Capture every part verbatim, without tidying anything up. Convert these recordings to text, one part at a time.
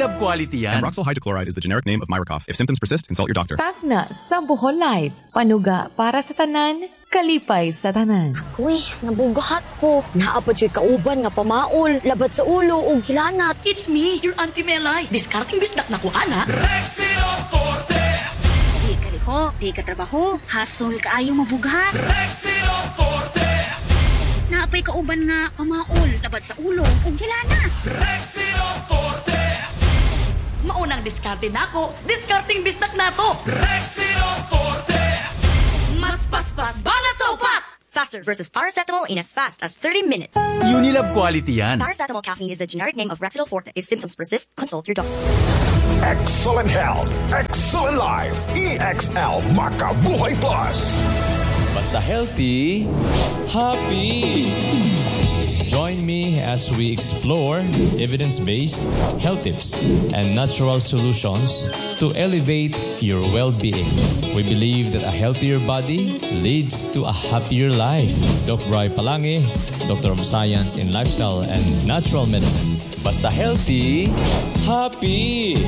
Unilab quality yan. Ambroxol hydrochloride is the generic name of Myracough. If symptoms persist, consult your doctor. Tagna sa Bohol Life. Panuga para sa tanan, kalipay sa tanan. Uy, nabugahat ko. Naapad yo'y kauban nga pamaol, labat sa ulo o gilanat. It's me, your Auntie Melay. Discarding bisdak na ko, ana. Rexino Forte. Di ka liho, di ka trabaho, hasol ka ayaw mabughat. Rexino Forte. Naapay kauban nga pamaol, labat sa ulo o gilanat. Rexino Forte. Maunang diskarte na ako, discarding bisdak na to. Rexino Forte. Mas paspas, banat sa upat! Faster versus paracetamol in as fast as thirty minutes. Unilab quality yan. Paracetamol caffeine is the generic name of Rexidol Forte. If symptoms persist, consult your doctor. Excellent health, excellent life. E X L Makabuhay Plus. Basta healthy, happy. Join me as we explore evidence-based health tips and natural solutions to elevate your well-being. We believe that a healthier body leads to a happier life. Doctor Bri Palangi, Doctor of Science in Lifestyle and Natural Medicine. Basta healthy, happy.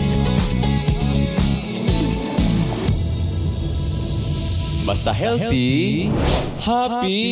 Basta healthy, happy.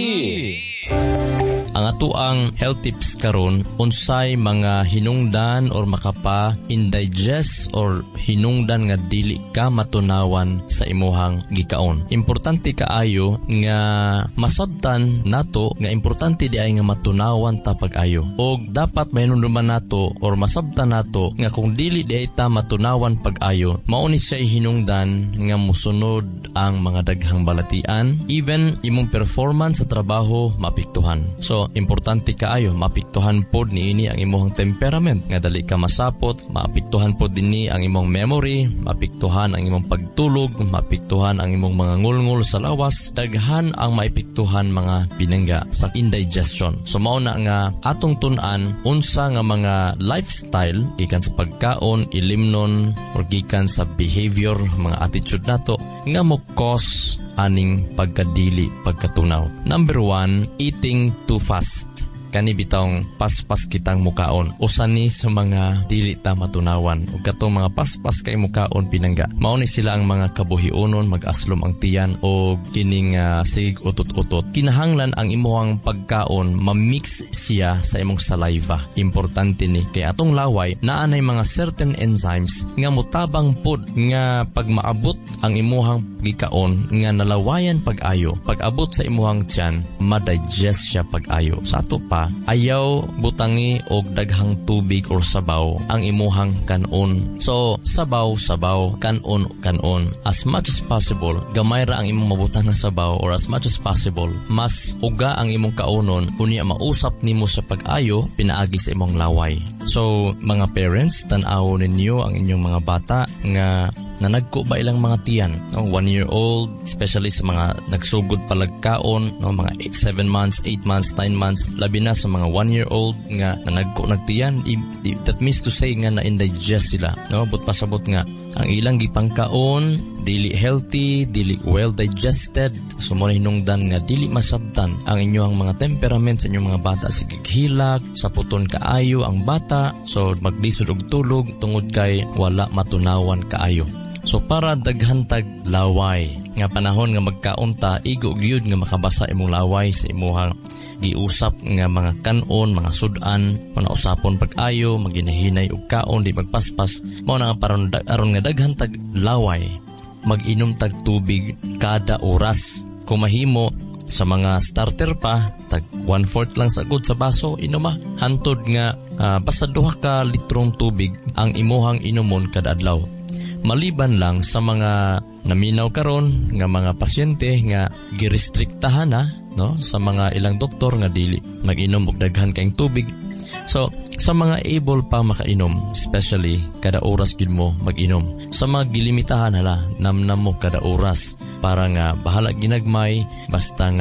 Ang atuang health tips karon unsay mga hinungdan or makapa indigest or hinungdan nga dili ka matunawan sa imuhang gikaon. Importante kaayo nga masabtan nato nga importante di ay nga matunawan ta pag-ayo. Og dapat mahinungdan nato or masabtan nato nga kung dili di ay ta matunawan pag-ayo, mao ni siya hinungdan nga mosunod ang mga daghang balatian, even imong performance sa trabaho mapiktuhan. So importante kaayo mapiktuhan pod niini ang imong temperament nga dali ka masapot, mapiktuhan pod dinhi ang imong memory, mapiktuhan ang imong pagtulog, mapiktuhan ang imong mga ngulngul sa lawas, daghan ang maipiktuhan mga binangga sa indigestion. So mao na nga atong tun-an unsa nga mga lifestyle gikan sa pagkaon, ilimnon or gikan sa behavior, mga attitude nato nga mo cause aning pagkadili, pagkatunaw. Number one, eating too fast. Kani bitawng paspas kitang mukaon. Usa ni sa mga dili ta matunawan. Ug katong mga paspas kay mukaon pinangga. Mao ni sila ang mga kabuhiunon, mag-aslom ang tiyan o kining uh, sig utot-utot. Kinahanglan ang imong pagkaon ma-mix siya sa imong saliva. Importante ni kay atong laway naa nay mga certain enzymes nga mutabang pod nga pag maabot ang imong gikaon nga nalawayan pag-ayo. Pag abot sa imong tiyan, ma-digest siya pag-ayo. Sa ato pa ayaw butangi og daghang tubig or sabaw ang imuhang kanon. So, sabaw, sabaw, kanon, kanon. As much as possible, gamay ra ang imong mabutang nga sabaw or as much as possible, mas uga ang imong kaunon unya mausap nimo sa pag-ayo pinaagi sa imong laway. So, mga parents, tan-aw ninyo ang inyong mga bata nga nanagko ba ilang mga tiyan, no? one year old, especially sa mga nagsugod palagkaon, no? Mga seven months, eight months, nine months, labi na sa mga one year old nga nanagko nagtiyan. That means to say nga na-indigest sila, no? But pasabot nga ang ilang gipangkaon dili healthy, dili well digested, sumo hinungdan nga dili masabtan ang inyong mga temperament sa inyong mga bata. Sige hilak, saputon kaayo ang bata, so maglisod og tulog tungod kay wala matunawan kaayo. So para daghantag laway nga panahon nga magkaunta, igo gyud nga makabasa imong laway sa imong giusap nga mga kanon, mga sudan, manausapon pag-ayo, maginahinay og kaon, di magpaspas. Mao na nga paron aron nga daghantag laway, mag-inom tag tubig kada oras. Kung mahimo sa mga starter pa, tag one-fourth lang sagod sa baso, inuma. Hantod nga uh, basta duha ka litrong tubig ang imuhang inumon kada adlaw. Maliban lang sa mga naminaw karon nga mga pasyente nga girestriktahan na, no, sa mga ilang doktor nga dili mag-inom og daghan kaing tubig. So sa mga able pa makainom, especially kada oras gid mo mag-inom. Sa mga gilimitahan hala, namnam mo kada oras para nga bahala ginagmay, basta nga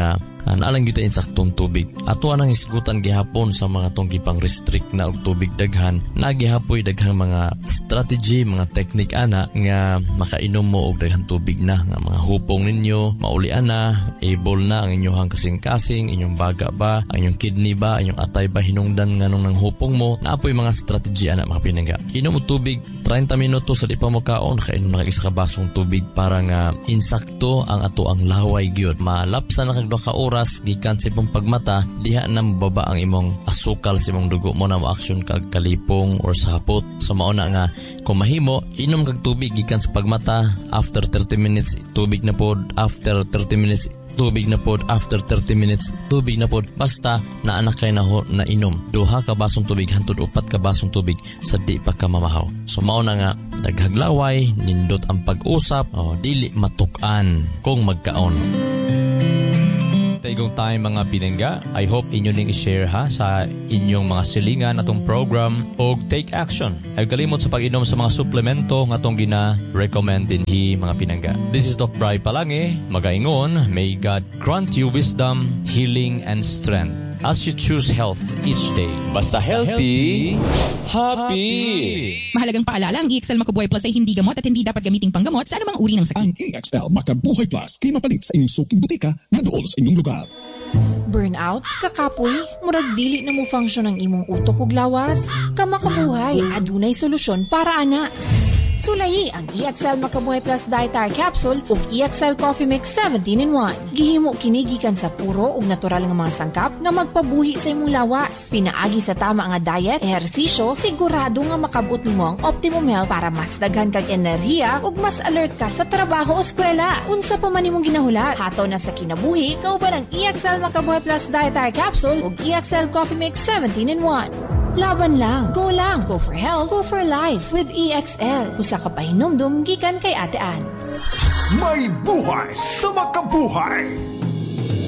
Uh, naalang gyud ta insaktong tubig. Ato anang isgutan gihapon sa mga tong gipang restrict na og tubig daghan. Nagihapoy daghang mga strategy, mga technique ana nga makainom mo og daghang tubig na nga mga hupong ninyo maulian na, able na ang inyong kasing-kasing, inyong baga ba, ang inyong kidney ba, inyong atay ba hinungdan nganong nang hupong mo. Naapoy mga strategy ana mga pinangga. Inom og tubig thirty minutos sa di pa mo kaon, kainom na isa ka basong tubig para nga insakto ang ato ang laway gyud. Malapsa na kag duha ka oras gikan sa imong pagmata, diha na mababa ang imong asukal sa imong dugo mo na mo-action kag kalipong or sapot. So mauna nga kung mahimo, inom kag tubig gikan sa pagmata, after thirty minutes tubig na pod, after thirty minutes tubig na pod, after thirty minutes tubig na pod, basta naanak kay na, na inom duha ka basong tubig hantod upat ka basong tubig sa di pa ka mamahaw. So mao na nga daghaglaway, nindot ang pag-usap, o dili matuk-an kung magkaon. Taigong time mga pinangga, I hope inyo ning i-share ha sa inyong mga silingan atong program o take action. Ay kalimot sa pag-inom sa mga suplemento nga atong gina-recommend din hi mga pinangga. This is Doc Bri Palange, magaingon, may God grant you wisdom, healing, and strength as you choose health each day. Basta healthy, happy! Mahalagang paalala, ang E X L Macabuhay Plus ay hindi gamot at hindi dapat gamiting panggamot sa anumang uri ng sakit. Ang E X L Macabuhay Plus kay mapalit sa inyong suking butika na dool sa inyong lugar. Burnout, kakapoy, murag dili na mo function ang imong utok ug lawas. Kamakabuhay, adunay solusyon para ana. Sulayi ang E X L Macabuhay Plus Dietary Capsule ug E X L Coffee Mix seventeen in one. Gihimo kini gikan sa puro ug natural nga mga sangkap nga magpabuhi sa imong lawas. Pinaagi sa tama nga diet, ehersisyo, sigurado nga makabot nimo ang optimum health para mas daghan kag enerhiya ug mas alert ka sa trabaho o eskwela. Unsa pa man imong ginahulat, hataw na sa kinabuhi, kauban ang E X L Macabuhay Plus Dietary Capsule ug E X L Coffee Mix seventeen in one. Laban lang, go lang, go for health, go for life with E X L. Usa ka pahinumdum gikan kay Ate Ann. May buhay sa Makabuhay!